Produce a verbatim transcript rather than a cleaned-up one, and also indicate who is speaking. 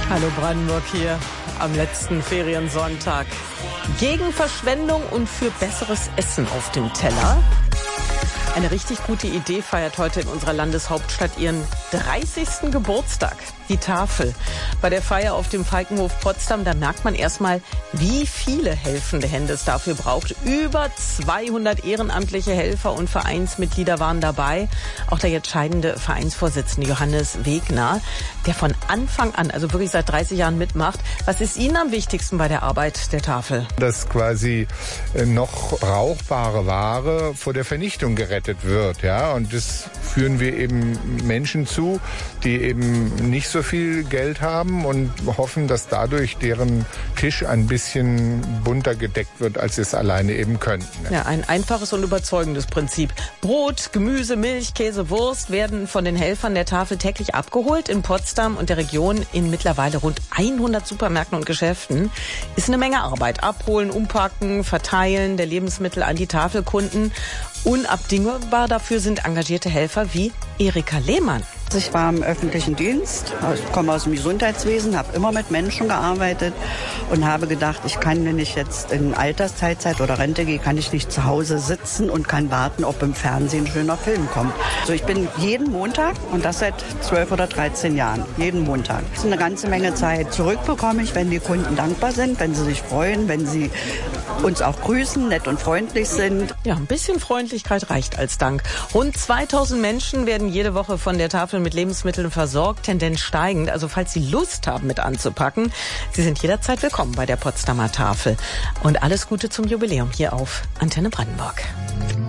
Speaker 1: Hallo Brandenburg hier am letzten Feriensonntag. Gegen Verschwendung und für besseres Essen auf dem Teller. Eine richtig gute Idee feiert heute in unserer Landeshauptstadt ihren dreißigsten Geburtstag. Die Tafel. Bei der Feier auf dem Falkenhof Potsdam, da merkt man erstmal, wie viele helfende Hände es dafür braucht. Über zweihundert ehrenamtliche Helfer und Vereinsmitglieder waren dabei. Auch der jetzt scheidende Vereinsvorsitzende Johannes Wegner, der von Anfang an, also wirklich seit dreißig Jahren mitmacht. Was ist Ihnen am wichtigsten bei der Arbeit der Tafel?
Speaker 2: Dass quasi noch brauchbare Ware vor der Vernichtung gerettet wird, ja. Und das führen wir eben Menschen zu, die eben nicht so viel Geld haben und hoffen, dass dadurch deren Tisch ein bisschen bunter gedeckt wird, als sie es alleine eben könnten.
Speaker 1: Ja, ein einfaches und überzeugendes Prinzip. Brot, Gemüse, Milch, Käse, Wurst werden von den Helfern der Tafel täglich abgeholt in Potsdam und der Region in mittlerweile rund hundert Supermärkten und Geschäften. Ist eine Menge Arbeit. Abholen, umpacken, verteilen der Lebensmittel an die Tafelkunden. Unabdingbar dafür sind engagierte Helfer wie Erika Lehmann.
Speaker 3: Ich war im öffentlichen Dienst, ich komme aus dem Gesundheitswesen, habe immer mit Menschen gearbeitet und habe gedacht, ich kann, wenn ich jetzt in Altersteilzeit oder Rente gehe, kann ich nicht zu Hause sitzen und kann warten, ob im Fernsehen ein schöner Film kommt. Also ich bin jeden Montag, und das seit zwölf oder dreizehn Jahren, jeden Montag. Das ist eine ganze Menge Zeit. Zurückbekomme ich, wenn die Kunden dankbar sind, wenn sie sich freuen, wenn sie uns auch grüßen, nett und freundlich sind.
Speaker 1: Ja, ein bisschen Freundlichkeit reicht als Dank. Rund zweitausend Menschen werden jede Woche von der Tafel mit Lebensmitteln versorgt, Tendenz steigend. Also falls Sie Lust haben, mit anzupacken, Sie sind jederzeit willkommen bei der Potsdamer Tafel. Und alles Gute zum Jubiläum hier auf Antenne Brandenburg.